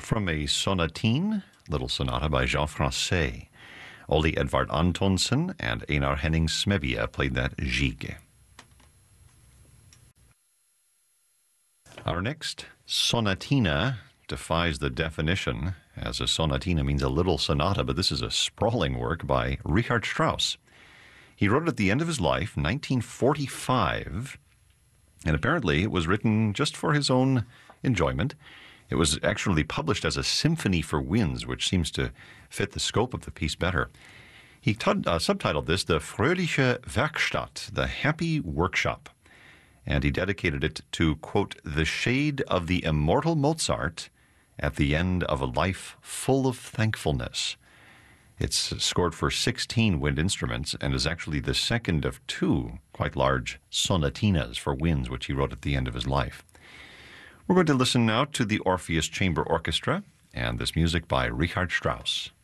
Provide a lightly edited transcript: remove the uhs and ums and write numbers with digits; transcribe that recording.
From a sonatine, Little Sonata by Jean Francais. Ole Edvard Antonsen and Einar Henning Smedje played that gigue. Our next sonatina defies the definition, as a sonatina means a little sonata, but this is a sprawling work by Richard Strauss. He wrote it at the end of his life, 1945, and apparently it was written just for his own enjoyment. It was actually published as a symphony for winds, which seems to fit the scope of the piece better. He subtitled this the Fröhliche Werkstatt, the Happy Workshop, and he dedicated it to, quote, the shade of the immortal Mozart at the end of a life full of thankfulness. It's scored for 16 wind instruments and is actually the second of two quite large sonatinas for winds, which he wrote at the end of his life. We're going to listen now to the Orpheus Chamber Orchestra and this music by Richard Strauss.